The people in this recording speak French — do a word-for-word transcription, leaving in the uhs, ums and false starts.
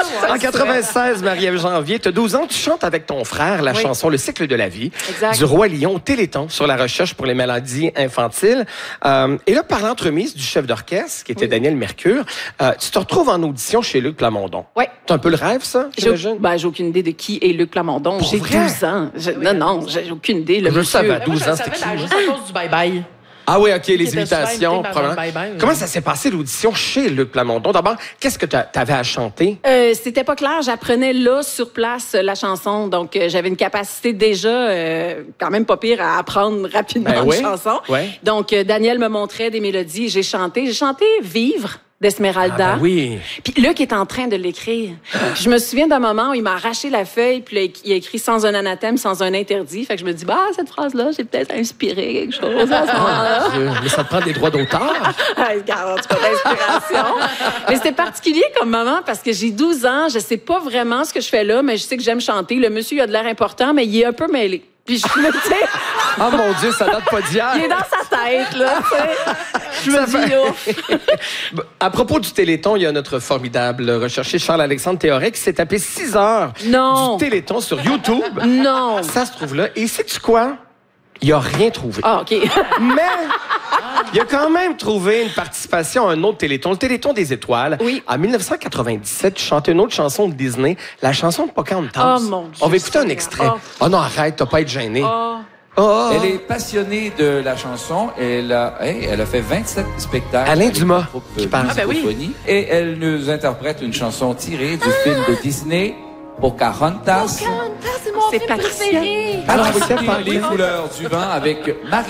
En quatre-vingt-seize, Marie-Ève Janvier, tu as douze ans, tu chantes avec ton frère la oui. chanson Le cycle de la vie exact. Du Roi Lion au Téléthon sur la recherche pour les maladies infantiles. Euh, et là, par l'entremise du chef d'orchestre, qui était oui. Daniel Mercure, euh, tu te retrouves en audition chez Luc Plamondon. Oui. C'est un peu le rêve, ça, j'imagine? Ben, j'ai aucune idée de qui est Luc Plamondon. J'ai douze ans. Je, non, non, j'ai aucune idée. Le je monsieur... savais à douze ans, c'était qui? Juste à cause du bye-bye. Ah oui, OK, les imitations. Bye bye. Comment ça s'est passé, l'audition chez Luc Plamondon? D'abord, qu'est-ce que tu avais à chanter? Euh, c'était pas clair. J'apprenais là, sur place, la chanson. Donc, euh, j'avais une capacité déjà euh, quand même pas pire à apprendre rapidement ben, une oui. chanson. Ouais. Donc, euh, Daniel me montrait des mélodies. J'ai chanté. J'ai chanté « Vivre ». D'Esmeralda. Ah ben oui. Puis Luc est en train de l'écrire. Puis je me souviens d'un moment où il m'a arraché la feuille, puis là, il a écrit sans un anathème, sans un interdit. Fait que je me dis, bah, cette phrase-là, j'ai peut-être inspiré quelque chose à ce moment-là. Mais ça te prend des droits d'auteur. Regarde, en tout cas, d'inspiration. Mais c'était particulier comme moment parce que j'ai douze ans, je sais pas vraiment ce que je fais là, mais je sais que j'aime chanter. Le monsieur, il a de l'air important, mais il est un peu mêlé. Puis je me dis... Ah, mon Dieu, ça date pas d'hier. Il est dans sa tête, là, tu sais. Je me dis, ouf. À propos du Téléthon, il y a notre formidable recherché Charles-Alexandre Théoret qui s'est tapé six heures non. du Téléthon sur YouTube. Non. Ça se trouve là. Et sais-tu quoi? Il a rien trouvé. Ah, OK. Mais... il a quand même trouvé une participation à un autre Téléthon, le Téléthon des étoiles. Oui. En mille neuf cent quatre-vingt-dix-sept, tu chantais une autre chanson de Disney, la chanson de Pocahontas. Oh mon Dieu. On va écouter un extrait. Oh, oh non, arrête, t'as pas à être gêné. Oh. Oh. Elle est passionnée de la chanson. Elle a, hey, elle a fait vingt-sept spectacles. Alain Dumas qui parle. Ah, ben oui. Et elle nous interprète une chanson tirée du ah. film de Disney, Pocahontas. Pocahontas, c'est mon film préféré. Alors, voici les couleurs du vent avec Marie.